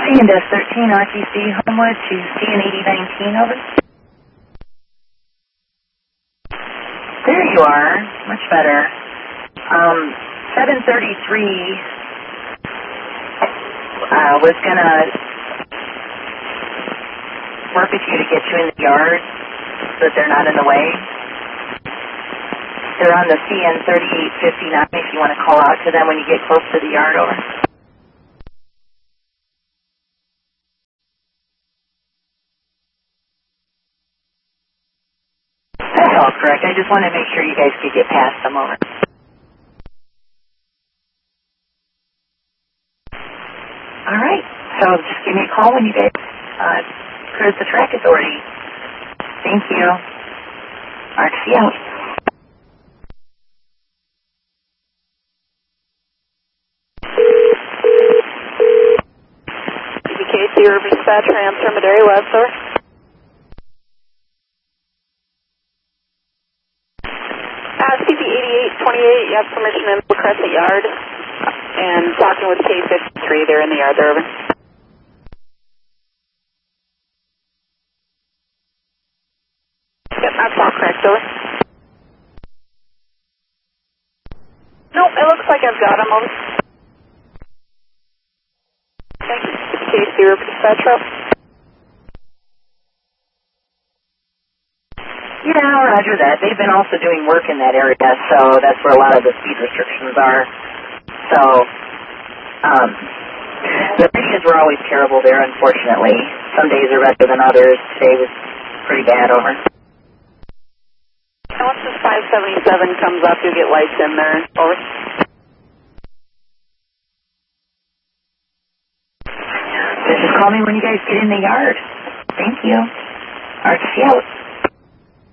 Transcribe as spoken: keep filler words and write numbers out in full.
C and S thirteen, R T C, Homewood to C and eighty nineteen, over. There you are, much better. Um, seven thirty-three uh, was going to work with you to get you in the yard so that they're not in the way. They're on the C N thirty-eight fifty-nine if you want to call out to them when you get close to the yard, over. That's all correct. I just want to make sure you guys could get past them, over. All right. So just give me a call when you guys uh, clear the track authority. Thank you. R T C out. C B K C Urban Dispatch, transfer Madera West, sir. Uh, C P eighty-eight twenty-eight, you have permission in the Crescent Yard. And talking with K fifty-three, they're in the yard, they're over. Yep, that's all correct, over. Nope, it looks like I've got them, over. Thank you, C B K C Urban Dispatch, route. Yeah, roger that. They've been also doing work in that area, so that's where a lot of the speed restrictions are. So, um, the radios were always terrible there, unfortunately. Some days are better than others. Today was pretty bad, over. And once this five seventy-seven comes up, you'll get lights in there, over. Just call me when you guys get in the yard. Thank you. R T C out.